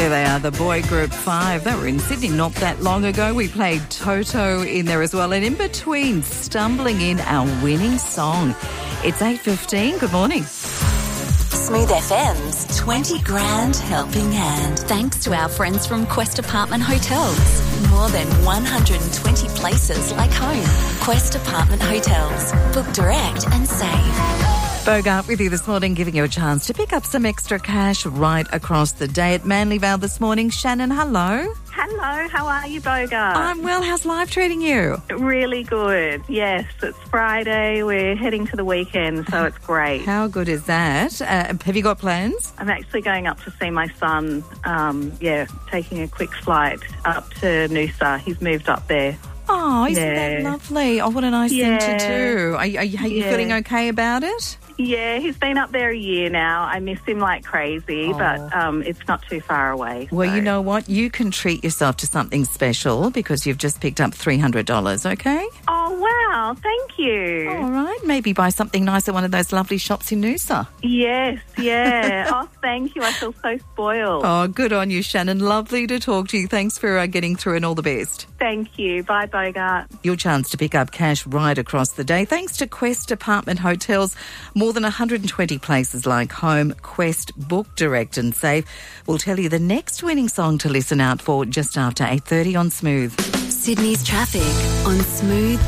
There they are, the boy group 5. They were in Sydney not that long ago. We played Toto in there as well. And in between, stumbling in our winning song. It's 8:15. Good morning. Smooth FM's 20 grand helping hand. Thanks to our friends from Quest Apartment Hotels. More than 120 places like home. Quest Apartment Hotels. Book direct and save. Bogart with you this morning, giving you a chance to pick up some extra cash right across the day at Manly Vale this morning. Shannon, hello. Hello, how are you, Bogart? I'm well. How's life treating you? Really good. Yes, it's Friday. We're heading to the weekend, so it's great. How good is that? Have you got plans? I'm actually going up to see my son, taking a quick flight up to Noosa. He's moved up there. Oh, isn't that lovely? Oh, what a nice thing to do. Are you feeling okay about it? Yeah, he's been up there a year now. I miss him like crazy, but it's not too far away. Well, you know what? You can treat yourself to something special because you've just picked up $300, okay? Oh, wow. Thank you. All right. Maybe buy something nice at one of those lovely shops in Noosa. Yes, yeah. Oh, thank you. I feel so spoiled. Oh, good on you, Shannon. Lovely to talk to you. Thanks for getting through and all the best. Thank you. Bye, Bogart. Your chance to pick up cash right across the day. Thanks to Quest Apartment Hotels. More than 120 places like home. Quest, book direct and save. We'll tell you the next winning song to listen out for just after 8:30 on Smooth. Sydney's traffic on Smooth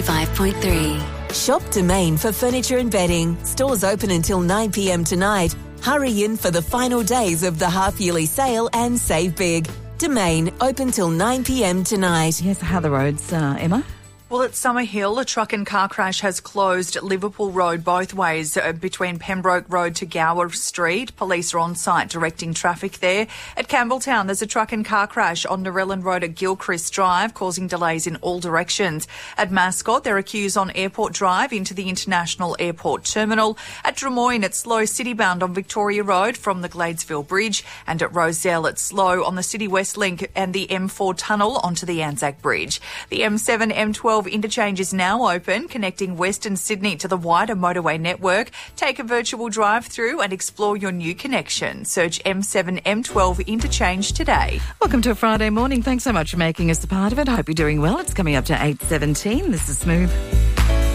95.3. Shop Domain for furniture and bedding. Stores open until 9 p.m. tonight. Hurry in for the final days of the half-yearly sale and save big. Domain, open till 9 p.m. tonight. Yes, how are the roads, Emma? Well, at Summerhill, a truck and car crash has closed Liverpool Road both ways between Pembroke Road to Gower Street. Police are on site directing traffic there. At Campbelltown, there's a truck and car crash on Narellan Road at Gilchrist Drive, causing delays in all directions. At Mascot, there are queues on Airport Drive into the International Airport Terminal. At Drummoyne, it's slow citybound on Victoria Road from the Gladesville Bridge. And at Rozelle, it's slow on the City West Link and the M4 tunnel onto the Anzac Bridge. The M7, M12 interchange is now open, connecting Western Sydney to the wider motorway network. Take a virtual drive-through and explore your new connection. Search M7 M12 interchange today. Welcome to a Friday morning. Thanks so much for making us a part of it. Hope you're doing well. It's coming up to 8:17. This is Smooth.